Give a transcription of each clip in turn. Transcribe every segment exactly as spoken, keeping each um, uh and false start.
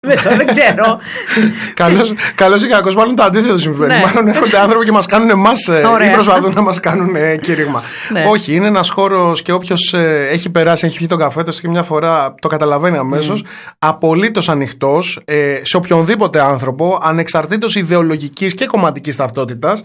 Με το δεν ξέρω. Καλώς ή κακώς, μάλλον το αντίθετο συμβαίνει. Ναι. Μάλλον έρχονται άνθρωποι και μας κάνουν εμάς ή προσπαθούν να μας κάνουν κήρυγμα. Ναι. Όχι, είναι ένας χώρος και όποιος έχει περάσει, έχει πιει τον καφέ του και μια φορά το καταλαβαίνει αμέσως. Mm. Απολύτως ανοιχτός σε οποιονδήποτε άνθρωπο, ανεξαρτήτως ιδεολογικής και κομματικής ταυτότητας,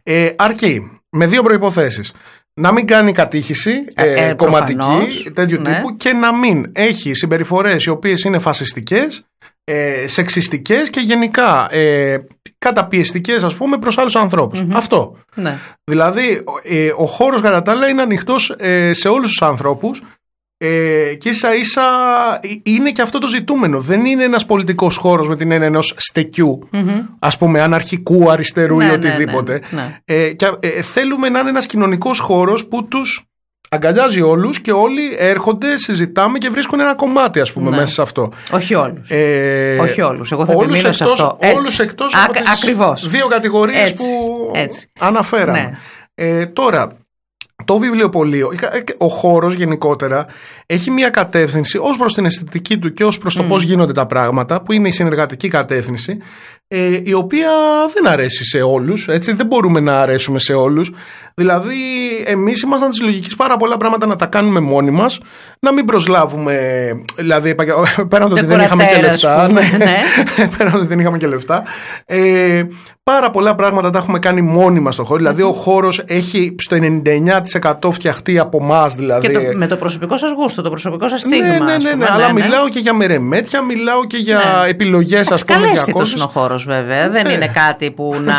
αρκεί με δύο προϋποθέσεις. Να μην κάνει κατήχηση ε, ε, κομματική τέτοιου ναι. τύπου και να μην έχει συμπεριφορές οι οποίες είναι φασιστικές, ε, σεξιστικές και γενικά ε, καταπιεστικές, ας πούμε, προς άλλους ανθρώπους. Mm-hmm. Αυτό. Ναι. Δηλαδή ε, ο χώρος κατά τα άλλα είναι ανοιχτός ε, σε όλους τους ανθρώπους ε, και ίσα ίσα είναι και αυτό το ζητούμενο. Δεν είναι ένας πολιτικός χώρος με την έννοια ενός στεκιού, mm-hmm. ας πούμε, αναρχικού, αριστερού ναι, ή οτιδήποτε. Ναι, ναι, ναι. Ε, και, ε, θέλουμε να είναι ένας κοινωνικός χώρος που τους αγκαλιάζει όλους και όλοι έρχονται, συζητάμε και βρίσκουν ένα κομμάτι, ας πούμε, ναι. μέσα σε αυτό. Όχι όλους. Ε, Όχι όλους. Εγώ θα όλους εκτός, σε αυτό. Όλους εκτός Α, από τις ακριβώς. δύο κατηγορίες έτσι, που έτσι. αναφέραμε. Ναι. Ε, τώρα, το βιβλιοπωλείο, ο χώρος γενικότερα έχει μια κατεύθυνση ως προς την αισθητική του και ως προς το mm. πώς γίνονται τα πράγματα, που είναι η συνεργατική κατεύθυνση, ε, η οποία δεν αρέσει σε όλους, έτσι, δεν μπορούμε να αρέσουμε σε όλους. Δηλαδή εμείς ήμασταν της λογικής πάρα πολλά πράγματα να τα κάνουμε μόνοι μας, να μην προσλάβουμε, δηλαδή πέραν το ότι δεν είχαμε και λεφτά, ναι, ναι. πέραν το ότι δεν είχαμε και λεφτά, ε, πάρα πολλά πράγματα τα έχουμε κάνει μόνοι μας στο χώρο, δηλαδή ο χώρος έχει στο ενενήντα εννιά τοις εκατό φτιαχτεί από εμάς, δηλαδή. Και το, με το προσωπικό σας γούστο, το προσωπικό σας στίγμα. Ναι, ναι, ναι, ναι, αλλά ναι, μιλάω και για μερεμέτια, μιλάω και για ναι. επιλογές, ας πούμε. Καλέσθητος είναι ο χώρος, βέβαια. Ναι. Δεν είναι κάτι που να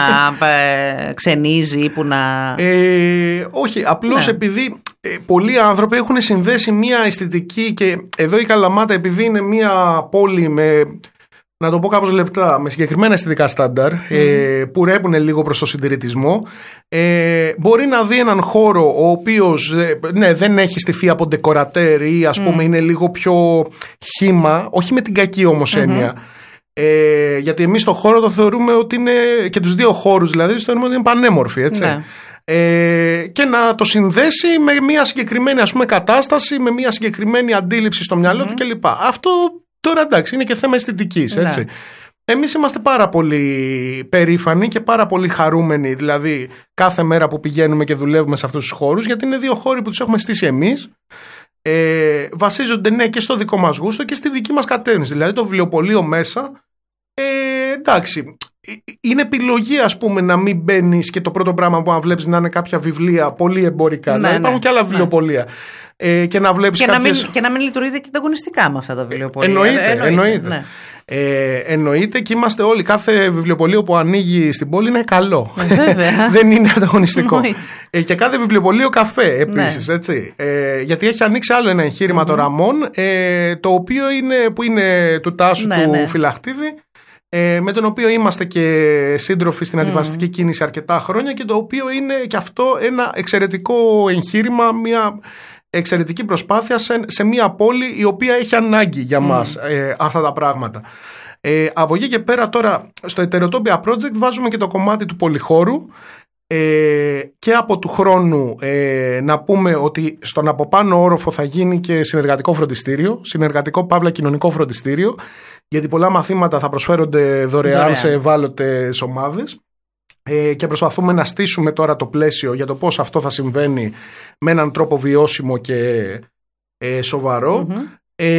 ξενίζει ή που να. Ε, όχι, απλώς ναι. επειδή ε, πολλοί άνθρωποι έχουν συνδέσει μια αισθητική και εδώ η Καλαμάτα, επειδή είναι μια πόλη με, να το πω κάπως λεπτά, με συγκεκριμένα αισθητικά στάνταρ, mm. ε, που ρέπουν λίγο προς το συντηρητισμό, ε, μπορεί να δει έναν χώρο ο οποίος ε, ναι, δεν έχει στηθεί από ντεκορατέρ ή ας mm. πούμε είναι λίγο πιο χύμα, όχι με την κακή όμως mm-hmm. έννοια. Ε, γιατί εμείς το χώρο το θεωρούμε ότι είναι, και τους δύο χώρους δηλαδή, το θεωρούμε ότι είναι πανέμορφοι, έτσι. Ναι. Ε, και να το συνδέσει με μια συγκεκριμένη, ας πούμε, κατάσταση, με μια συγκεκριμένη αντίληψη στο μυαλό mm-hmm. του κλπ. Αυτό τώρα εντάξει είναι και θέμα αισθητικής, έτσι. Ναι. Εμείς είμαστε πάρα πολύ περήφανοι και πάρα πολύ χαρούμενοι, δηλαδή κάθε μέρα που πηγαίνουμε και δουλεύουμε σε αυτούς τους χώρους, γιατί είναι δύο χώροι που τους έχουμε στήσει εμείς. Ε, βασίζονται ναι και στο δικό μας γούστο και στη δική μας κατεύθυνση. Δηλαδή το βιβλιοπωλείο μέσα ε, εντάξει είναι επιλογή, ας πούμε, να μην μπαίνεις και το πρώτο πράγμα που να βλέπεις να είναι κάποια βιβλία πολύ εμπορικά, ναι, να υπάρχουν ναι, και άλλα βιβλιοπωλεία ναι. ε, και να βλέπεις και, κάποιες... να μην, και να μην λειτουργείτε και ανταγωνιστικά με αυτά τα βιβλιοπωλεία. Εννοείται, εννοείται, εννοείται. Ναι. Ε, εννοείται και είμαστε όλοι, κάθε βιβλιοπωλείο που ανοίγει στην πόλη είναι καλό. Βέβαια. Δεν είναι ανταγωνιστικό. ε, και κάθε βιβλιοπωλείο καφέ επίσης, ναι. έτσι. Ε, γιατί έχει ανοίξει άλλο ένα εγχείρημα mm-hmm. το Ραμόν, ε, το οποίο είναι, που είναι του Τάσου ναι, του ναι. Φυλαχτίδη, ε, με τον οποίο είμαστε και σύντροφοι στην αντιφασιστική mm. κίνηση αρκετά χρόνια και το οποίο είναι και αυτό ένα εξαιρετικό εγχείρημα, μια εξαιρετική προσπάθεια σε, σε μια πόλη η οποία έχει ανάγκη για μας mm. ε, αυτά τα πράγματα. Ε, από εκεί και πέρα τώρα στο Ετεροτόπια Project βάζουμε και το κομμάτι του πολυχώρου ε, και από του χρόνου ε, να πούμε ότι στον από πάνω όροφο θα γίνει και συνεργατικό φροντιστήριο, συνεργατικό παύλα κοινωνικό φροντιστήριο, γιατί πολλά μαθήματα θα προσφέρονται δωρεάν, δωρεάν. σε ευάλωτες ομάδες. Ε, και προσπαθούμε να στήσουμε τώρα το πλαίσιο για το πώς αυτό θα συμβαίνει με έναν τρόπο βιώσιμο και ε, σοβαρό. Mm-hmm.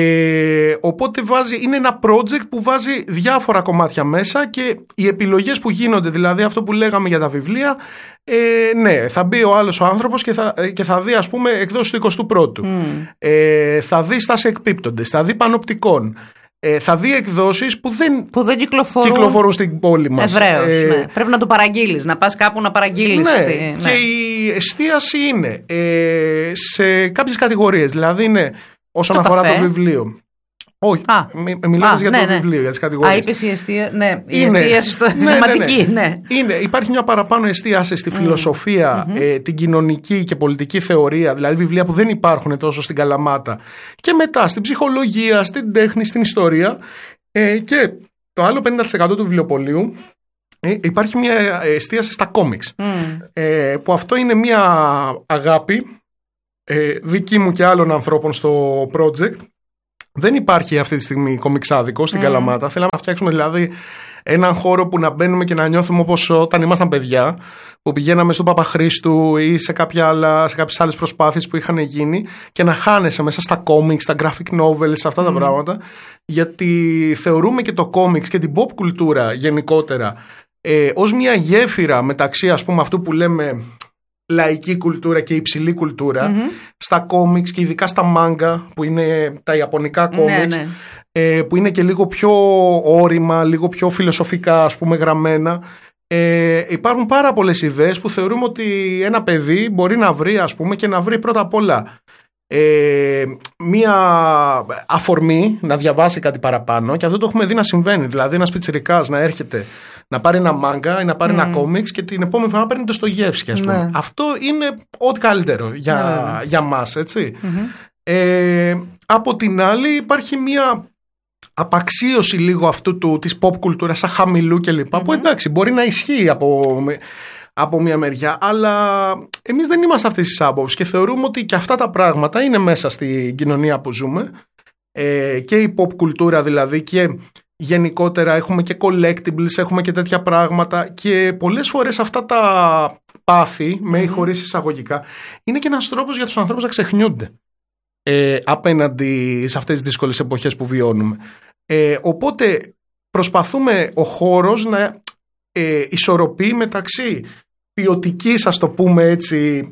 Ε, οπότε βάζει, είναι ένα project που βάζει διάφορα κομμάτια μέσα και οι επιλογές που γίνονται, δηλαδή αυτό που λέγαμε για τα βιβλία, ε, ναι, θα μπει ο άλλος ο άνθρωπος και θα, και θα δει, ας πούμε, εκδόσεις του εικοστού πρώτου. Mm. Ε, θα δει στάση εκπίπτοντες, θα δει πανοπτικών. Ε, θα δει εκδόσεις που δεν, που δεν κυκλοφορούν. κυκλοφορούν στην πόλη μας. Ευραίως, ε, ναι. Πρέπει να το παραγγείλεις, να πας κάπου να παραγγείλεις. Ναι, τη... και ναι. η εστίαση είναι ε, σε κάποιες κατηγορίες. Δηλαδή είναι όσον το αφορά καφέ. Το βιβλίο. Όχι, μιλάμε για ναι, το ναι. βιβλίο, για τις κατηγορίες. Α, είπες η εστία, ναι, η είναι, εστίαση στο ναι, θεματική. Ναι, ναι. Ναι. Είναι, υπάρχει μια παραπάνω εστίαση στη φιλοσοφία, mm-hmm. ε, την κοινωνική και πολιτική θεωρία, δηλαδή βιβλία που δεν υπάρχουν τόσο στην Καλαμάτα. Και μετά στην ψυχολογία, στην τέχνη, στην ιστορία. Ε, και το άλλο πενήντα τοις εκατό του βιβλιοπωλείου ε, υπάρχει μια εστίαση στα κόμιξ. Mm. Ε, που αυτό είναι μια αγάπη ε, δική μου και άλλων ανθρώπων στο project. δεν υπάρχει αυτή τη στιγμή κομιξάδικο στην mm. Καλαμάτα. Θέλαμε να φτιάξουμε δηλαδή έναν χώρο που να μπαίνουμε και να νιώθουμε όπως όταν ήμασταν παιδιά, που πηγαίναμε στον Παπαχρήστου ή σε, κάποια άλλα, σε κάποιες άλλες προσπάθειες που είχαν γίνει και να χάνεσαι μέσα στα κόμιξ, στα graphic novels, σε αυτά mm. τα πράγματα. Γιατί θεωρούμε και το κόμιξ και την pop κουλτούρα γενικότερα ε, ως μια γέφυρα μεταξύ, ας πούμε, αυτού που λέμε λαϊκή κουλτούρα και υψηλή κουλτούρα, mm-hmm. στα κόμιξ και ειδικά στα μάγκα που είναι τα ιαπωνικά κόμιξ, ναι, ναι. Ε, που είναι και λίγο πιο όρημα, λίγο πιο φιλοσοφικά, ας πούμε, γραμμένα. Ε, υπάρχουν πάρα πολλές ιδέες που θεωρούμε ότι ένα παιδί μπορεί να βρει, ας πούμε, και να βρει πρώτα απ' όλα ε, μία αφορμή να διαβάσει κάτι παραπάνω, και αυτό το έχουμε δει να συμβαίνει. Δηλαδή ένας πιτσιρικάς να έρχεται να πάρει ένα μάγκα ή να πάρει mm. ένα κόμιξ και την επόμενη φορά να παίρνει το Στογεύσκι, ας πούμε. Ναι. Αυτό είναι ό,τι καλύτερο για, ναι. για μας, έτσι. Mm-hmm. Ε, από την άλλη υπάρχει μία απαξίωση λίγο αυτού του, της pop κουλτούρας σαν χαμηλού κλπ. Mm-hmm. Που εντάξει μπορεί να ισχύει από, από μία μεριά, αλλά εμείς δεν είμαστε αυτής της άποψης και θεωρούμε ότι και αυτά τα πράγματα είναι μέσα στην κοινωνία που ζούμε, ε, και η pop κουλτούρα δηλαδή, και γενικότερα έχουμε και collectibles, έχουμε και τέτοια πράγματα, και πολλές φορές αυτά τα πάθη, με ή χωρίς εισαγωγικά, είναι και ένας τρόπος για τους ανθρώπους να ξεχνιούνται ε, απέναντι σε αυτές τις δύσκολες εποχές που βιώνουμε. Ε, οπότε προσπαθούμε ο χώρος να ε, ισορροπεί μεταξύ ποιοτικής, ας το πούμε έτσι,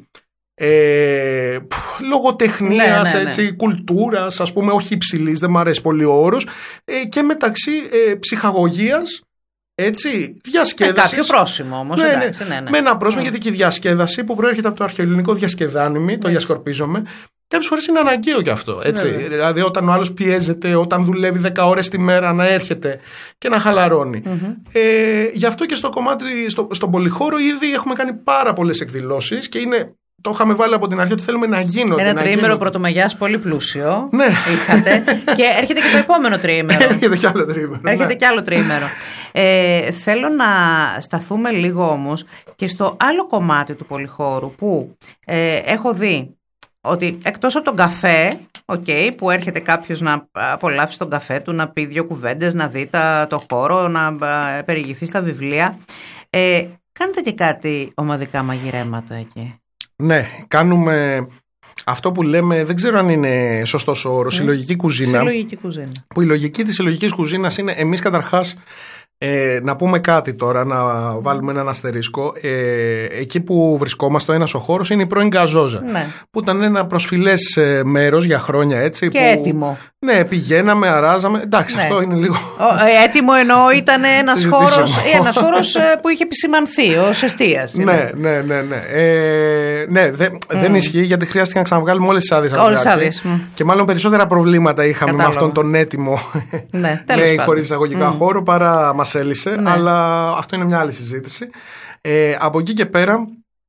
Ε, λογοτεχνίας, ναι, ναι, ναι. έτσι, κουλτούρας, ας πούμε, όχι υψηλής, δεν μου αρέσει πολύ ο όρος, ε, και μεταξύ ε, ψυχαγωγίας, έτσι, διασκέδασης. Με κάποιο πρόσημο όμως, ναι, εντάξει, ναι, ναι. Με ένα πρόσημο, mm. γιατί και η διασκέδαση που προέρχεται από το αρχαιοελληνικό διασκεδάνημι, το διασκορπίζομαι, κάποιες φορές είναι αναγκαίο κι αυτό, έτσι. Ναι, ναι. Δηλαδή όταν ο άλλος πιέζεται, όταν δουλεύει δέκα ώρες τη μέρα, να έρχεται και να χαλαρώνει. Mm-hmm. Ε, γι' αυτό και στο κομμάτι, στο, στον πολυχώρο ήδη έχουμε κάνει πάρα πολλές εκδηλώσεις και είναι... Το είχαμε βάλει από την αρχή ότι θέλουμε να γίνονται. Ένα τριήμερο πρωτομαγιάς πολύ πλούσιο. Ναι. Είχατε. Και έρχεται και το επόμενο τριήμερο. Έρχεται κι άλλο τριήμερο. Έρχεται ναι. κι άλλο τριήμερο. Ε, θέλω να σταθούμε λίγο όμως και στο άλλο κομμάτι του πολυχώρου που ε, έχω δει ότι εκτός από τον καφέ, okay, που έρχεται κάποιος να απολαύσει τον καφέ του, να πει δύο κουβέντες, να δει τα, το χώρο, να περιηγηθεί στα βιβλία, ε, κάνετε και κάτι ομαδικά μαγειρέματα εκεί. Ναι, κάνουμε αυτό που λέμε, δεν ξέρω αν είναι σωστός ο όρος, mm. συλλογική κουζίνα. Συλλογική κουζίνα. Που η λογική της συλλογικής κουζίνας είναι εμείς καταρχάς ε, να πούμε κάτι τώρα, να βάλουμε έναν αστερίσκο. Ε, εκεί που βρισκόμαστε, ο ένας ο χώρος είναι η πρώην Γκαζόζα. Ναι. Που ήταν ένα προσφυλές ε, μέρος για χρόνια, έτσι. Και που, έτοιμο. Ναι, πηγαίναμε, αράζαμε. Εντάξει, ναι. αυτό είναι λίγο. Ο, έτοιμο εννοώ ήταν ένας χώρος, ένας χώρος που είχε επισημανθεί ως εστίας. Ναι, ναι, ναι. Ναι, ε, ναι δε, mm. δεν ισχύει, γιατί χρειάστηκε να ξαναβγάλουμε όλες τις άδειες. Όλες τις άδειες. Mm. Και μάλλον περισσότερα προβλήματα είχαμε Κατάλαβα. με αυτόν τον έτοιμο. Ναι, ναι, χωρίς εισαγωγικά mm. χώρο, παρά μας έλυσε. Ναι. Αλλά αυτό είναι μια άλλη συζήτηση. Ε, από εκεί και πέρα,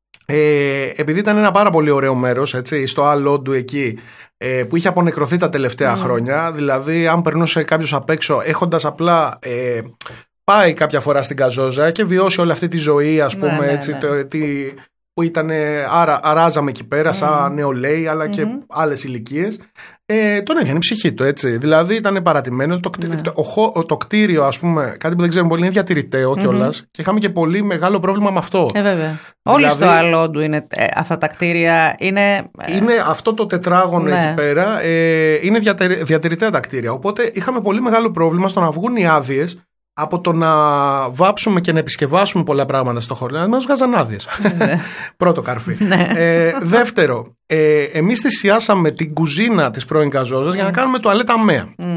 ε, επειδή ήταν ένα πάρα πολύ ωραίο μέρος, έτσι, στο άλλο του εκεί, ε, που είχε απονεκρωθεί τα τελευταία mm. χρόνια, δηλαδή αν περνούσε κάποιος απ' έξω έχοντας απλά ε, πάει κάποια φορά στην Γκαζόζα και βιώσει όλη αυτή τη ζωή, ας πούμε, ναι, έτσι, ναι, ναι. Το, τι, που ήταν, άρα, αράζαμε εκεί πέρα σαν mm. νεολαίοι, αλλά mm-hmm. και άλλες ηλικίες. Ε, τον έβγαινε η ψυχή του, έτσι. Δηλαδή ήταν παρατημένο. Το, ναι. το, το, το κτίριο, ας πούμε, κάτι που δεν ξέρουμε πολύ, είναι διατηρηταίο mm-hmm. κιόλας. Και είχαμε και πολύ μεγάλο πρόβλημα με αυτό. Ε, βέβαια. Όλοι δηλαδή, στο Αλόντου είναι ε, αυτά τα κτίρια. Είναι, ε, είναι αυτό το τετράγωνο ναι. εκεί πέρα. Ε, είναι διατηρη, διατηρηταία τα κτίρια. Οπότε είχαμε πολύ μεγάλο πρόβλημα στο να βγουν οι άδειες από το να βάψουμε και να επισκευάσουμε πολλά πράγματα στο χώρο. Να μας βγάζαν άδειες. Πρώτο καρφί. ε, δεύτερο, ε, εμείς θυσιάσαμε την κουζίνα της πρώην Γκαζόζας mm. για να κάνουμε τουαλέτα ΜΕΑ. Mm.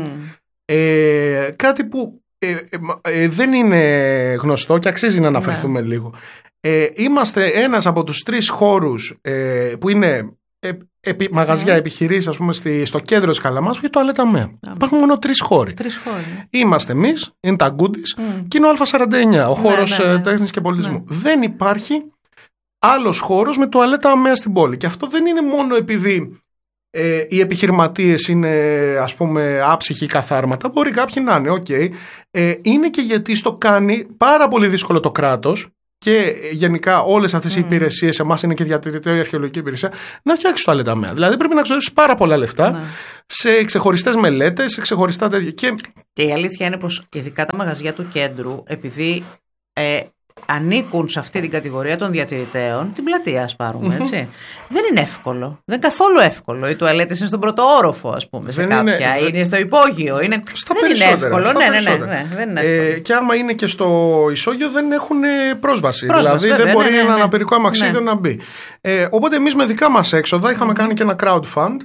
Ε, κάτι που ε, ε, ε, δεν είναι γνωστό και αξίζει να αναφερθούμε ναι. λίγο. Ε, είμαστε ένας από τους τρεις χώρους ε, που είναι ε, επί, μαγαζιά, mm. επιχειρήσεις, ας πούμε, στη, στο κέντρο της Καλαμάτας για τουαλέτα ΜΕΑ. Mm. Υπάρχουν μόνο τρεις χώροι. Τρεις χώροι. Είμαστε εμείς, είναι τα Goodies mm. και είναι ο Α σαράντα εννιά, ο ναι, χώρος ναι, ναι. τέχνης και πολιτισμού. Ναι. Δεν υπάρχει άλλος χώρος με τουαλέτα ΜΕΑ στην πόλη. Και αυτό δεν είναι μόνο επειδή ε, οι επιχειρηματίες είναι, ας πούμε, άψυχοι καθάρματα. Μπορεί κάποιοι να είναι, οκ. Okay. Ε, είναι και γιατί στο κάνει πάρα πολύ δύσκολο το κράτος και γενικά όλες αυτές mm. οι υπηρεσίες, εμάς είναι και διατηρητέο η αρχαιολογική υπηρεσία, να φτιάξει τουαλέτα ΜΕΑ. Δηλαδή πρέπει να ξοδέψει πάρα πολλά λεφτά mm. σε ξεχωριστές μελέτες, σε ξεχωριστά τέτοια. Και... και η αλήθεια είναι πως ειδικά τα μαγαζιά του κέντρου, επειδή ε, ανήκουν σε αυτή την κατηγορία των διατηρητέων, την πλατεία ας πάρουμε, έτσι. Δεν είναι εύκολο. Δεν είναι καθόλου εύκολο. Οι τουαλέτες είναι στον πρώτο όροφο, ας πούμε, σε δεν κάποια. Είναι, είναι στο υπόγειο. Είναι... Στα δεν είναι εύκολο. Στα ναι, ναι, ναι, ναι, δεν είναι εύκολο. Ε, και άμα είναι και στο ισόγειο δεν έχουν πρόσβαση. πρόσβαση δηλαδή βέβαια, δεν μπορεί ναι, ναι, ναι. ένα αναπηρικό αμαξίδιο ναι. να μπει. Ε, οπότε εμείς με δικά μας έξοδα είχαμε mm. κάνει και ένα crowdfund.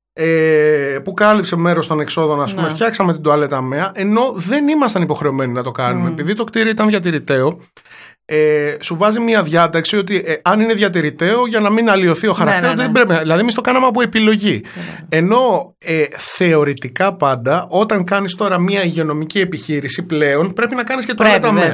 Ε, που κάλυψε μέρος των εξόδων, ας πούμε, ναι. φτιάξαμε την τουαλέτα ΜΕΑ, ενώ δεν ήμασταν υποχρεωμένοι να το κάνουμε. Mm. Επειδή το κτίριο ήταν διατηρητέο, ε, σου βάζει μια διάταξη ότι ε, αν είναι διατηρητέο, για να μην αλλοιωθεί ο χαρακτήρας, ναι, ναι, ναι. δεν πρέπει. Δηλαδή, εμείς το κάναμε από επιλογή. Ναι. Ενώ ε, θεωρητικά πάντα, όταν κάνεις τώρα μια υγειονομική επιχείρηση πλέον, πρέπει να κάνεις και τουαλέτα ΜΕΑ.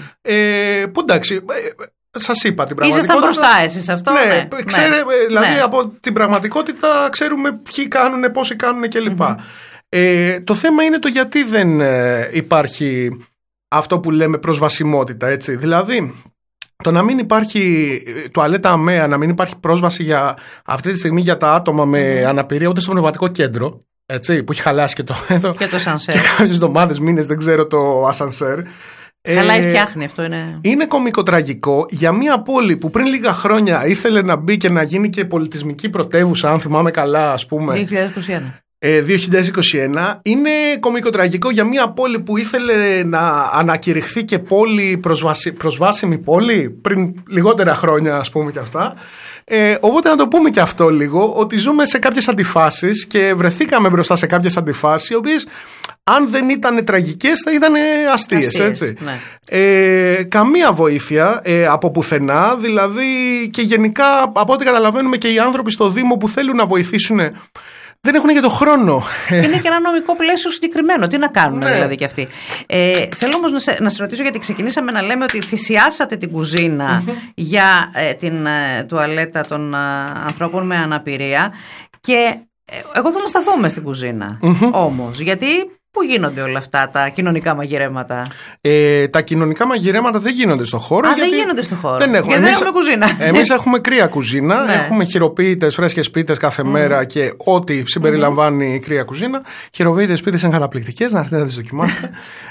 Ε, που εντάξει. Ε, Σας είπα την πραγματικότητα. Ήσασταν μπροστά εσείς αυτό. Ναι, ναι. Ξέρε, ναι. δηλαδή ναι. από την πραγματικότητα ξέρουμε ποιοι κάνουν, πόσοι κάνουν κλπ. Mm-hmm. Ε, το θέμα είναι το γιατί δεν ε, υπάρχει αυτό που λέμε προσβασιμότητα, έτσι. Δηλαδή, το να μην υπάρχει τουαλέτα ΑΜΕΑ, να μην υπάρχει πρόσβαση για αυτή τη στιγμή για τα άτομα με mm-hmm. αναπηρία, ούτε στο πνευματικό κέντρο, έτσι, που έχει χαλάσει και το, και το ασανσέρ. Και κάποιες εβδομάδες, μήνες, δεν ξέρω, το ασανσέρ. Καλά, ε, φτιάχνει αυτό. Είναι, είναι κωμικοτραγικό για μια πόλη που πριν λίγα χρόνια ήθελε να μπει και να γίνει και πολιτισμική πρωτεύουσα, αν θυμάμαι καλά, ας πούμε. δύο χιλιάδες είκοσι ένα. Ε, δύο χιλιάδες είκοσι ένα. Είναι κωμικοτραγικό για μια πόλη που ήθελε να ανακηρυχθεί και πόλη προσβασι... προσβάσιμη πόλη πριν λιγότερα χρόνια, ας πούμε, και αυτά. Ε, οπότε να το πούμε και αυτό λίγο, ότι ζούμε σε κάποιες αντιφάσεις και βρεθήκαμε μπροστά σε κάποιες αντιφάσεις, οι οποίες αν δεν ήταν τραγικές θα ήταν αστείες, αστείες έτσι. Ναι. Ε, καμία βοήθεια ε, από πουθενά, δηλαδή, και γενικά από ό,τι καταλαβαίνουμε και οι άνθρωποι στο Δήμο που θέλουν να βοηθήσουν δεν έχουν και το χρόνο. Και είναι και ένα νομικό πλαίσιο συγκεκριμένο. Τι να κάνουν ναι. δηλαδή κι αυτοί. Ε, θέλω όμως να σε, να σε ρωτήσω, γιατί ξεκινήσαμε να λέμε ότι θυσιάσατε την κουζίνα mm-hmm. για ε, την ε, τουαλέτα των ε, ανθρώπων με αναπηρία. Και ε, εγώ θέλω να σταθούμε στην κουζίνα mm-hmm. όμως. Γιατί πού γίνονται όλα αυτά τα κοινωνικά μαγειρέματα? Ε, τα κοινωνικά μαγειρέματα δεν γίνονται στο χώρο. Α, γιατί δεν γίνονται στο χώρο. Δεν έχουμε, γιατί εμείς, δεν έχουμε κουζίνα. Εμείς έχουμε κρύα κουζίνα. Ναι. Έχουμε χειροποίητες, φρέσκες πίτες κάθε mm. μέρα και ό,τι συμπεριλαμβάνει mm. η κρύα κουζίνα. Χειροποίητες πίτες είναι καταπληκτικές, να έρθετε να τις δοκιμάσετε.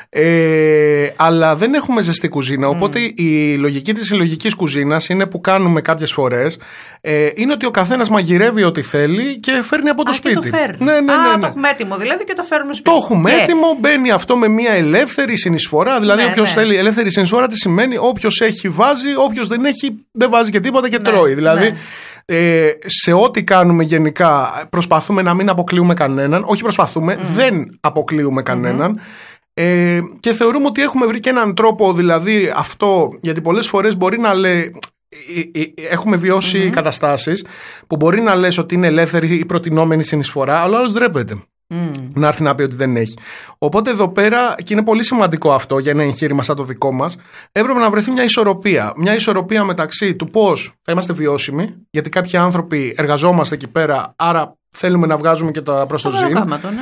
ε, αλλά δεν έχουμε ζεστή κουζίνα. Οπότε mm. η λογική της συλλογικής κουζίνας είναι που κάνουμε κάποιες φορές. Ε, είναι ότι ο καθένας μαγειρεύει ό,τι θέλει και φέρνει από το Α, σπίτι. Και το φέρνει. Ναι, ναι, ναι, ναι. Α, το έχουμε έτοιμο δηλαδή και το φέρνουμε σπίτι. Το έχουμε yeah. έτοιμο, μπαίνει αυτό με μια ελεύθερη συνεισφορά. Δηλαδή, ναι, όποιος ναι. θέλει ελεύθερη συνεισφορά, τι σημαίνει? Όποιος έχει βάζει, όποιος δεν έχει δεν βάζει και τίποτα και ναι. τρώει. Δηλαδή, ναι. ε, σε ό,τι κάνουμε γενικά προσπαθούμε να μην αποκλείουμε κανέναν. Όχι προσπαθούμε, mm. δεν αποκλείουμε κανέναν. Mm-hmm. Ε, και θεωρούμε ότι έχουμε βρει και έναν τρόπο, δηλαδή αυτό, γιατί πολλές φορές μπορεί να λέει. Έχουμε βιώσει mm-hmm. καταστάσεις που μπορεί να λες ότι είναι ελεύθερη η προτινόμενη συνεισφορά, αλλά ο άλλος ντρέπεται mm. να έρθει να πει ότι δεν έχει. Οπότε εδώ πέρα, και είναι πολύ σημαντικό αυτό για ένα εγχείρημα σαν το δικό μας, έπρεπε να βρεθεί μια ισορροπία. Μια ισορροπία μεταξύ του πώς θα είμαστε βιώσιμοι, γιατί κάποιοι άνθρωποι εργαζόμαστε εκεί πέρα, άρα θέλουμε να βγάζουμε και τα προς το ζήν.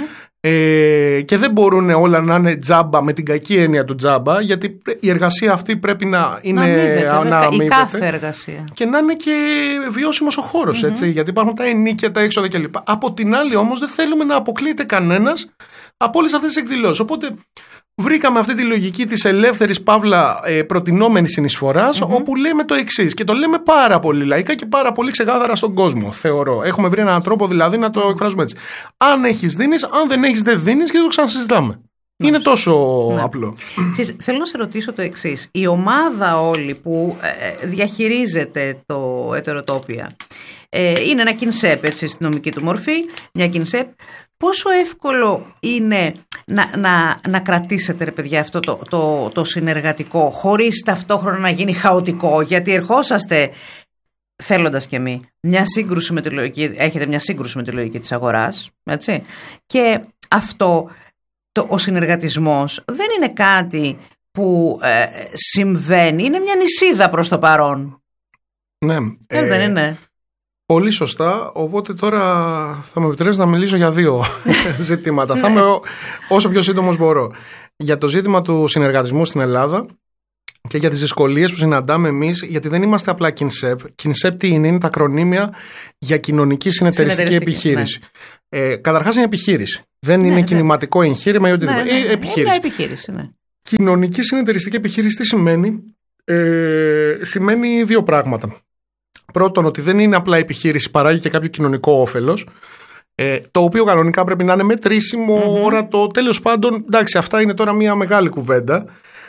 Ε, και δεν μπορούν όλα να είναι τζάμπα με την κακή έννοια του τζάμπα, γιατί η εργασία αυτή πρέπει να είναι να αμείβεται, να αμείβεται, η κάθε εργασία. Και να είναι και βιώσιμος ο χώρος, mm-hmm. έτσι, γιατί υπάρχουν τα ενίκια, τα έξοδα κλπ. Από την άλλη όμως δεν θέλουμε να αποκλείεται κανένας από όλες αυτές τις εκδηλώσεις. Οπότε βρήκαμε αυτή τη λογική της ελεύθερης παύλα ε, προτινόμενης συνεισφοράς, mm-hmm. όπου λέμε το εξής, και το λέμε πάρα πολύ λαϊκά και πάρα πολύ ξεκάθαρα στον κόσμο, θεωρώ. Έχουμε βρει έναν τρόπο δηλαδή να το εκφράζουμε έτσι. Αν έχεις δίνεις, αν δεν έχεις δεν δίνεις, και το ξανασυζητάμε. Ναι. Είναι τόσο ναι. απλό. Σεις, θέλω να σε ρωτήσω το εξής. Η ομάδα όλη που ε, διαχειρίζεται το ετεροτόπια ε, είναι ένα κινσέπ, έτσι, στην νομική του μορφή, μια κινσέπ. Πόσο εύκολο είναι να, να, να κρατήσετε, ρε παιδιά, αυτό το, το, το συνεργατικό, χωρίς ταυτόχρονα να γίνει χαοτικό? Γιατί ερχόσαστε, θέλοντας και εμείς, μια σύγκρουση με τη λογική, έχετε μια σύγκρουση με τη λογική της αγοράς, έτσι. Και αυτό, το, ο συνεργατισμός δεν είναι κάτι που ε, συμβαίνει, είναι μια νησίδα προς το παρόν. Ναι. Ε, δεν είναι? Πολύ σωστά, οπότε τώρα θα με επιτρέψει να μιλήσω για δύο ζητήματα. Θα είμαι όσο πιο σύντομος μπορώ. Για το ζήτημα του συνεργατισμού στην Ελλάδα, και για τις δυσκολίες που συναντάμε εμείς, γιατί δεν είμαστε απλά Kinsep. Kinsep τι είναι, είναι τα ακρονίμια για κοινωνική συνεταιριστική επιχείρηση. Ναι. Ε, καταρχάς είναι επιχείρηση. Δεν ναι, είναι ναι. κινηματικό εγχείρημα ή οτιδήποτε. Ναι, ναι, ναι. Ε, επιχείρηση. Είναι επιχείρηση, ναι. Κοινωνική συνεταιριστική επιχείρηση τι σημαίνει? Ε, σημαίνει δύο πράγματα. Πρώτον, ότι δεν είναι απλά επιχείρηση, παράγει και κάποιο κοινωνικό όφελος. Ε, το οποίο κανονικά πρέπει να είναι μετρήσιμο, mm-hmm. όρατο. Τέλος πάντων, εντάξει, αυτά είναι τώρα μια μεγάλη κουβέντα.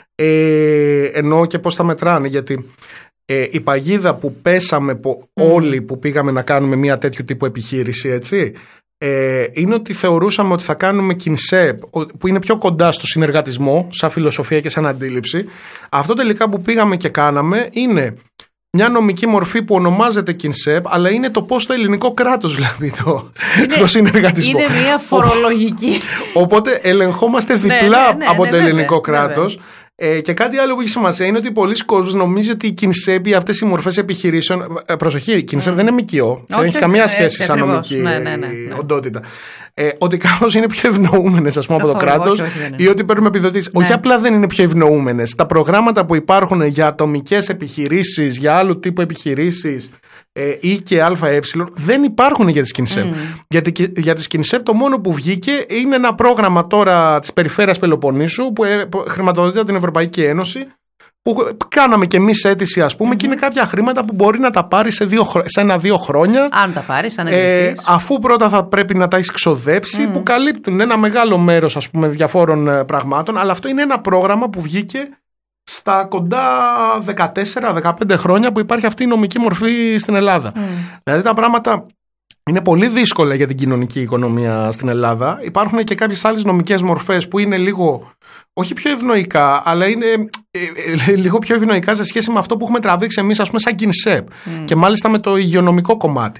Ε, εννοώ και πώς τα μετράνε, γιατί ε, η παγίδα που πέσαμε που, mm. όλοι που πήγαμε να κάνουμε μια τέτοιου τύπου επιχείρηση, έτσι, ε, είναι ότι θεωρούσαμε ότι θα κάνουμε Kinsep, που είναι πιο κοντά στο συνεργατισμό, σαν φιλοσοφία και σαν αντίληψη. Αυτό τελικά που πήγαμε και κάναμε είναι μια νομική μορφή που ονομάζεται Kinsep, αλλά είναι το πώς το ελληνικό κράτος, δηλαδή το, είναι, το συνεργατισμό. Είναι μια φορολογική. Οπότε ελεγχόμαστε διπλά ναι, ναι, ναι, από ναι, το ναι, ελληνικό ναι, κράτος. Ναι, Ε, και κάτι άλλο που έχει σημασία είναι ότι πολλοί κόσμοι νομίζουν ότι οι Kinsep, αυτές οι μορφές επιχειρήσεων. Ε, προσοχή, η Kinsep mm. δεν είναι ΜΚΟ. Δεν έχει καμία σχέση σαν νομική ναι, ναι, ναι, ναι. οντότητα. Ε, ότι κάπως είναι πιο ευνοούμενες, ας πούμε, από το κράτος ή ότι παίρνουμε επιδοτήσεις. Ναι. Όχι απλά δεν είναι πιο ευνοούμενες. Τα προγράμματα που υπάρχουν για ατομικές επιχειρήσεις, για άλλου τύπου επιχειρήσεις ε, ή και ΑΕ δεν υπάρχουν για τις Kinsep. Mm. Γιατί για τις Kinsep το μόνο που βγήκε είναι ένα πρόγραμμα τώρα της περιφέρειας Πελοποννήσου που χρηματοδοτείται από την Ευρωπαϊκή Ένωση. Που κάναμε και εμείς αίτηση, ας πούμε, mm-hmm. και είναι κάποια χρήματα που μπορεί να τα πάρει σε, δύο, σε ένα-δύο χρόνια. Αν τα πάρει, αν ε, αφού πρώτα θα πρέπει να τα έχει ξοδέψει, mm. που καλύπτουν ένα μεγάλο μέρος, ας πούμε, διαφόρων πραγμάτων. Αλλά αυτό είναι ένα πρόγραμμα που βγήκε στα κοντά δεκατέσσερα δεκαπέντε χρόνια που υπάρχει αυτή η νομική μορφή στην Ελλάδα. Mm. Δηλαδή τα πράγματα είναι πολύ δύσκολα για την κοινωνική οικονομία στην Ελλάδα. Υπάρχουν και κάποιες άλλες νομικές μορφές που είναι λίγο. Όχι πιο ευνοϊκά, αλλά είναι ε, ε, λίγο πιο ευνοϊκά σε σχέση με αυτό που έχουμε τραβήξει εμείς, ας πούμε, σαν Kinsep mm. και μάλιστα με το υγειονομικό κομμάτι.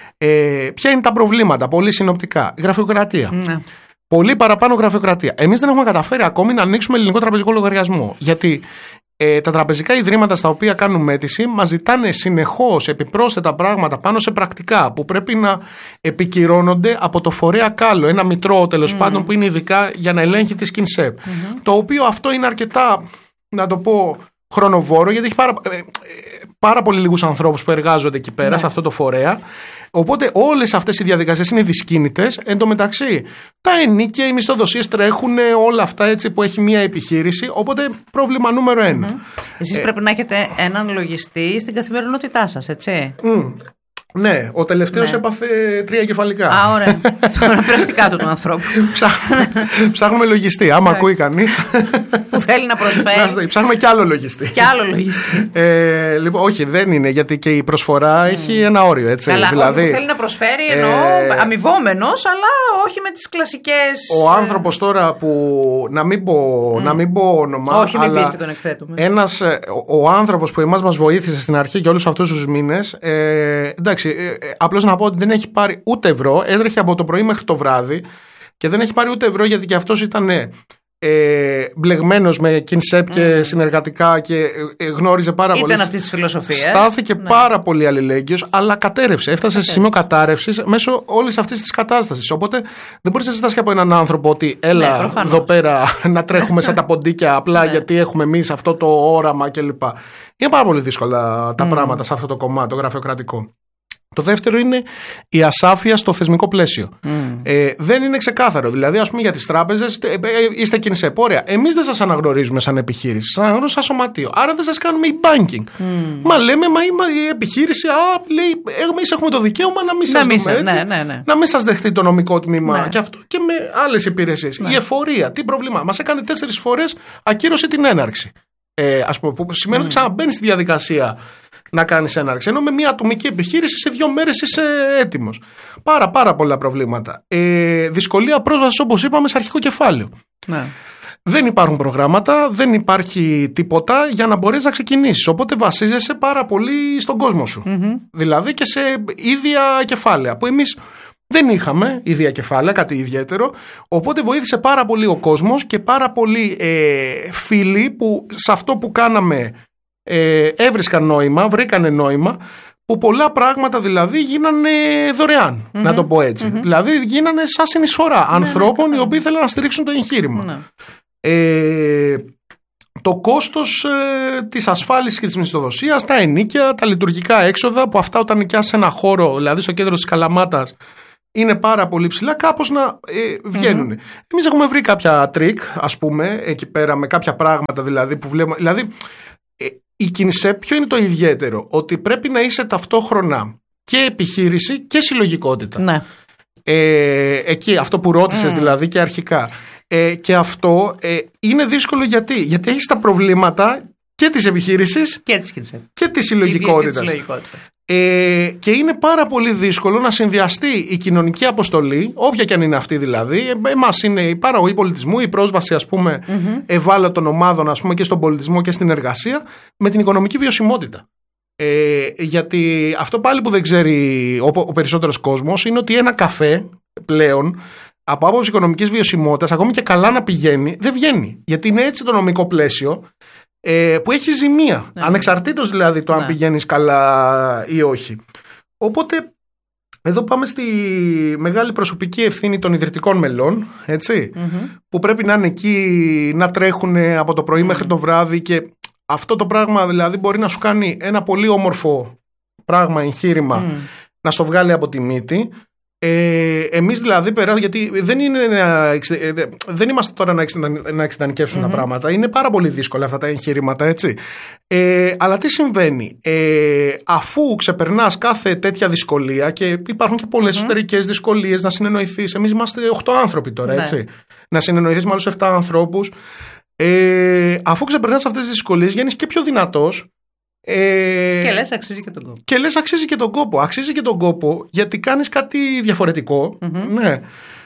Ε, ποια είναι τα προβλήματα, πολύ συνοπτικά? Γραφειοκρατία. Mm. Πολύ παραπάνω γραφειοκρατία. Εμείς δεν έχουμε καταφέρει ακόμη να ανοίξουμε ελληνικό τραπεζικό λογαριασμό. Γιατί ε, τα τραπεζικά ιδρύματα στα οποία κάνουμε αίτηση μας ζητάνε συνεχώς επιπρόσθετα πράγματα πάνω σε πρακτικά που πρέπει να επικυρώνονται από το φορέα Κάλο, ένα μητρό τέλος mm. πάντων που είναι ειδικά για να ελέγχει τις Kinsep. Mm-hmm. Το οποίο αυτό είναι αρκετά, να το πω, χρονοβόρο, γιατί έχει πάρα, ε, ε, πάρα πολύ λίγους ανθρώπους που εργάζονται εκεί πέρα, mm. σε αυτό το φορέα. Οπότε όλες αυτές οι διαδικασίες είναι δυσκίνητες. Εν τω μεταξύ, τα ενίκια, οι μισθοδοσίες τρέχουν, όλα αυτά έτσι που έχει μια επιχείρηση. Οπότε πρόβλημα νούμερο ένα. Mm-hmm. Εσείς ε, πρέπει να έχετε έναν λογιστή στην καθημερινότητά σας, έτσι. Mm. Ναι, ο τελευταίος ναι. έπαθε τρία κεφαλικά. Α, ωραία. Στον περαστικά του ανθρώπου. Ψάχνουμε λογιστή. Άμα ακούει κανείς. Που θέλει να προσφέρει. Ψάχνουμε κι άλλο λογιστή. Κι άλλο λογιστή. Ε, λοιπόν, όχι, δεν είναι, γιατί και η προσφορά mm. έχει ένα όριο. Έτσι. Καλά, δηλαδή, θέλει να προσφέρει, εννοώ ε, αμοιβόμενος, αλλά όχι με τις κλασικές. Ο άνθρωπος τώρα που. Να μην πω, mm. να μην πω όνομα. Όχι, μην πεις και τον εκθέτουμε. Ένας, ο άνθρωπος που εμάς μας βοήθησε στην αρχή και όλους αυτούς τους μήνες. Ε, εντάξει. Απλώς να πω ότι δεν έχει πάρει ούτε ευρώ. Έτρεχε από το πρωί μέχρι το βράδυ και δεν έχει πάρει ούτε ευρώ, γιατί και αυτός ήταν ε, μπλεγμένος με Kinsep mm. και συνεργατικά και ε, γνώριζε πάρα πολύ. Ήταν αυτή τη φιλοσοφία. Στάθηκε ναι. πάρα πολύ αλληλέγγυος, αλλά κατέρευσε. Έφτασε okay. σε σημείο κατάρρευσης μέσω όλης αυτής της κατάστασης. Οπότε δεν μπορείς να ζητάς και από έναν άνθρωπο ότι έλα ναι, εδώ πέρα να τρέχουμε σαν τα ποντίκια απλά ναι. γιατί έχουμε εμείς αυτό το όραμα κλπ. Είναι πάρα πολύ δύσκολα τα mm. πράγματα σε αυτό το κομμάτι, το γραφειοκρατικό. Το δεύτερο είναι η ασάφεια στο θεσμικό πλαίσιο. Mm. Ε, δεν είναι ξεκάθαρο. Δηλαδή, ας πούμε, για τις τράπεζες ε, ε, είστε Kinsep. Ωραία. Εμείς δεν σας αναγνωρίζουμε σαν επιχείρηση. Σας αναγνωρίζουμε σαν σωματείο. Άρα δεν σας κάνουμε e-banking. Mm. Μα λέμε, μα η επιχείρηση, α, λέει, εμείς έχουμε το δικαίωμα να μην σας δούμε έτσι. Ναι, ναι, ναι. Να μην σας δεχτεί το νομικό τμήμα ναι. και αυτό και με άλλες υπηρεσίες. Ναι. Η εφορία, τι πρόβλημα. Μας έκανε τέσσερις φορές ακύρωση την έναρξη. Ε, ας πούμε, που σημαίνει mm. ότι ξαναμπαίνεις στη διαδικασία να κάνεις έναρξη. Ενώ με μια ατομική επιχείρηση σε δύο μέρες είσαι έτοιμος. Πάρα πάρα πολλά προβλήματα. Ε, δυσκολία πρόσβασης, όπως είπαμε, σε αρχικό κεφάλαιο. Ναι. Δεν υπάρχουν προγράμματα, δεν υπάρχει τίποτα για να μπορείς να ξεκινήσεις. Οπότε βασίζεσαι πάρα πολύ στον κόσμο σου. Mm-hmm. Δηλαδή και σε ίδια κεφάλαια που εμείς δεν είχαμε ίδια κεφάλαια, κάτι ιδιαίτερο. Οπότε βοήθησε πάρα πολύ ο κόσμος και πάρα πολλοί ε, φίλοι που σε αυτό που κάναμε Ε, έβρισκαν νόημα, βρήκανε νόημα, που πολλά πράγματα δηλαδή γίνανε δωρεάν, mm-hmm. να το πω έτσι. Mm-hmm. Δηλαδή γίνανε σαν συνεισφορά mm-hmm. ανθρώπων mm-hmm. οι οποίοι θέλουν να στηρίξουν το εγχείρημα. Mm-hmm. Ε, το κόστος ε, της ασφάλισης και της μισθοδοσίας, τα ενοίκια, τα λειτουργικά έξοδα, που αυτά όταν νοικιάσεις ένα χώρο, δηλαδή στο κέντρο της Καλαμάτας, είναι πάρα πολύ ψηλά, κάπως να ε, βγαίνουν. Mm-hmm. Εμείς έχουμε βρει κάποια τρίκ, ας πούμε, εκεί πέρα, με κάποια πράγματα δηλαδή που βλέπουμε. Δηλαδή, ε, η Κινσέ, ποιο είναι το ιδιαίτερο? Ότι πρέπει να είσαι ταυτόχρονα και επιχείρηση και συλλογικότητα. Ναι. Ε, εκεί, αυτό που ρώτησες mm. δηλαδή και αρχικά. Ε, και αυτό ε, είναι δύσκολο γιατί, γιατί έχεις τα προβλήματα και της επιχείρησης και της Κινσέ και της συλλογικότητας. Ε, και είναι πάρα πολύ δύσκολο να συνδυαστεί η κοινωνική αποστολή, όποια και αν είναι αυτή δηλαδή. Εμάς είναι η παραγωγή πολιτισμού, η πρόσβαση, ας πούμε, mm-hmm. ευάλωτων ομάδων, ας πούμε, και στον πολιτισμό και στην εργασία, με την οικονομική βιωσιμότητα. Ε, γιατί αυτό πάλι που δεν ξέρει ο, ο περισσότερος κόσμος είναι ότι ένα καφέ πλέον, από άποψη οικονομικής βιωσιμότητας, ακόμη και καλά να πηγαίνει, δεν βγαίνει. Γιατί είναι έτσι το νομικό πλαίσιο, ε, που έχει ζημία. Ναι. Ανεξαρτήτως δηλαδή το αν ναι. πηγαίνεις καλά ή όχι. Οπότε εδώ πάμε στη μεγάλη προσωπική ευθύνη των ιδρυτικών μελών, έτσι, mm-hmm. που πρέπει να είναι εκεί, να τρέχουν από το πρωί mm-hmm. μέχρι το βράδυ, και αυτό το πράγμα δηλαδή μπορεί να σου κάνει ένα πολύ όμορφο πράγμα, εγχείρημα, mm. να σου βγάλει από τη μύτη. Ε, εμείς δηλαδή περάσαμε, γιατί δεν, είναι να, δεν είμαστε τώρα να, να εξειδανικεύσουμε mm-hmm. τα πράγματα. Είναι πάρα πολύ δύσκολα αυτά τα εγχειρήματα, έτσι. Ε, αλλά τι συμβαίνει? Ε, αφού ξεπερνάς κάθε τέτοια δυσκολία, και υπάρχουν και πολλές mm-hmm. εσωτερικές δυσκολίες, να συνεννοηθείς. Εμείς είμαστε οκτώ άνθρωποι τώρα, έτσι. Ναι. Να συνεννοηθείς με άλλους επτά ανθρώπους. Ε, αφού ξεπερνάς αυτές τις δυσκολίες, βγαίνεις και πιο δυνατός. Ε, και λες αξίζει και τον κόπο. Και λες αξίζει και τον κόπο. Αξίζει και τον κόπο γιατί κάνεις κάτι διαφορετικό. Mm-hmm. Ναι.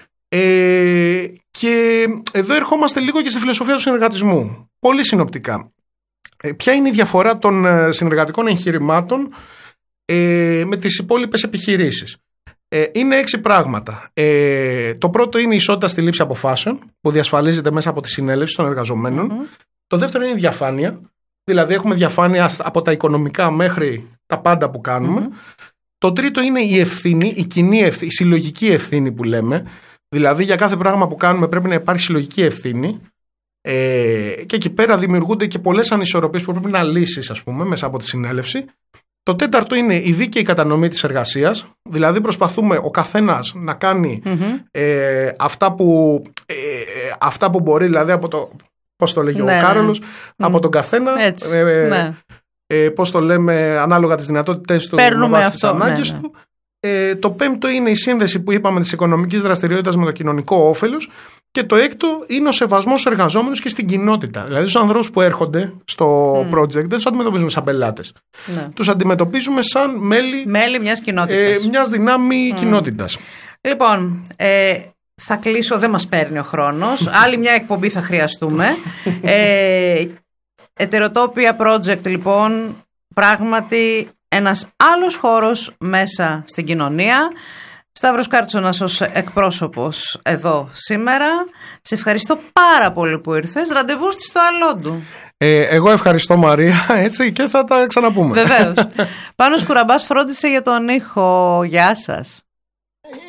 Ε, και εδώ ερχόμαστε λίγο και στη φιλοσοφία του συνεργατισμού. Πολύ συνοπτικά. Ε, ποια είναι η διαφορά των συνεργατικών εγχειρημάτων ε, με τις υπόλοιπες επιχειρήσεις? Ε, είναι έξι πράγματα. Ε, το πρώτο είναι η ισότητα στη λήψη αποφάσεων, που διασφαλίζεται μέσα από τη συνέλευση των εργαζομένων. Mm-hmm. Το δεύτερο είναι η διαφάνεια. Δηλαδή έχουμε διαφάνεια από τα οικονομικά μέχρι τα πάντα που κάνουμε. Mm-hmm. Το τρίτο είναι η ευθύνη, η κοινή ευθύνη, η συλλογική ευθύνη που λέμε. Δηλαδή για κάθε πράγμα που κάνουμε πρέπει να υπάρχει συλλογική ευθύνη. Ε, και εκεί πέρα δημιουργούνται και πολλές ανισορροπίες που πρέπει να λύσεις, ας πούμε, μέσα από τη συνέλευση. Το τέταρτο είναι η δίκαιη κατανομή της εργασίας. Δηλαδή προσπαθούμε ο καθένας να κάνει mm-hmm. ε, αυτά, που, ε, αυτά που μπορεί, δηλαδή από το... Πώς το λέγει ναι, ο Κάρολος, ναι. από τον καθένα, ε, ναι. ε, πώς το λέμε, ανάλογα τις δυνατότητες του, με βάση τις ανάγκες ναι, ναι. του. Ε, το πέμπτο είναι η σύνδεση που είπαμε της οικονομικής δραστηριότητας με το κοινωνικό όφελος. Και το έκτο είναι ο σεβασμός στους εργαζόμενους και στην κοινότητα. Δηλαδή τους ανθρώπους που έρχονται στο mm. project δεν τους αντιμετωπίζουμε σαν πελάτες. Ναι. Τους αντιμετωπίζουμε σαν μέλη, μέλη μιας κοινότητας. Ε, μιας δυνάμει mm. κοινότητας. Λοιπόν, ε, θα κλείσω, δεν μας παίρνει ο χρόνος. Άλλη μια εκπομπή θα χρειαστούμε. ε, Ετεροτόπια Project, λοιπόν, πράγματι ένας άλλος χώρος μέσα στην κοινωνία. Σταύρος Κάρτσονας ως εκπρόσωπος εδώ σήμερα. Σε ευχαριστώ πάρα πολύ που ήρθες. Ραντεβού στη στο Αλόντου. Ε, εγώ ευχαριστώ, Μαρία, έτσι, και θα τα ξαναπούμε. Βεβαίως. Πάνος Κουραμπάς φρόντισε για τον ήχο. Γεια σας.